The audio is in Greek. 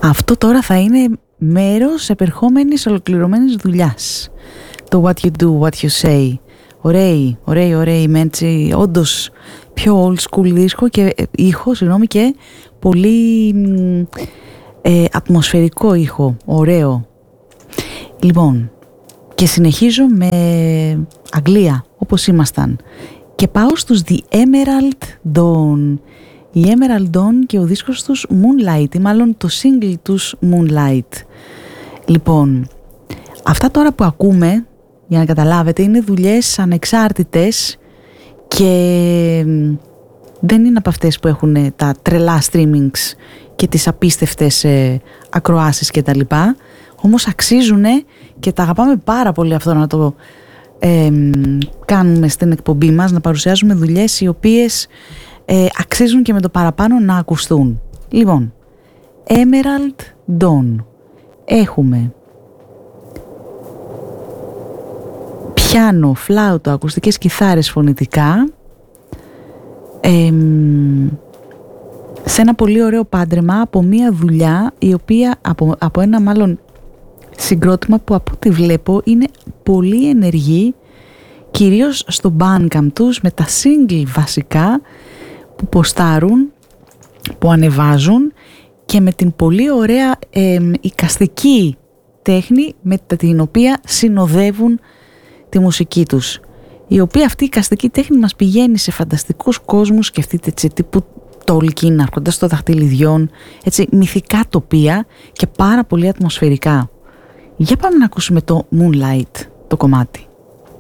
Αυτό τώρα θα είναι μέρος επερχόμενης ολοκληρωμένης δουλειάς. Το What You Do, What You Say. Ωραίοι, με έτσι όντως πιο old school δίσκο και ήχο, και πολύ ατμοσφαιρικό ήχο, ωραίο. Λοιπόν, και συνεχίζω με Αγγλία, όπως ήμασταν. Και πάω στους The Emerald Dawn. Η Emerald Dawn και ο δίσκος τους Moonlight, ή μάλλον το single τους Moonlight. Λοιπόν, αυτά τώρα που ακούμε, για να καταλάβετε, είναι δουλειές ανεξάρτητες και δεν είναι από αυτές που έχουν τα τρελά streamings και τις απίστευτες ακροάσεις και τα λοιπά. Όμως αξίζουνε και τα αγαπάμε πάρα πολύ αυτό να το κάνουμε στην εκπομπή μας, να παρουσιάζουμε δουλειές οι οποίες αξίζουν και με το παραπάνω να ακουστούν. Λοιπόν, Emerald Dawn. Έχουμε πιάνο, φλάουτο, ακουστικές κιθάρες, φωνητικά, σε ένα πολύ ωραίο πάντρεμα από μια δουλειά η οποία από ένα μάλλον συγκρότημα που από ό,τι βλέπω είναι πολύ ενεργή, κυρίως στο Bandcamp τους, με τα single βασικά που ποστάρουν, που ανεβάζουν, και με την πολύ ωραία εικαστική τέχνη με την οποία συνοδεύουν τη μουσική τους, η οποία αυτή η εικαστική τέχνη μας πηγαίνει σε φανταστικούς κόσμους, σκεφτείτε, έτσι, τύπου Tolkien, Άρχοντας στο Δαχτυλιδιών, έτσι, μυθικά τοπία και πάρα πολύ ατμοσφαιρικά. Για πάμε να ακούσουμε το Moonlight, το κομμάτι.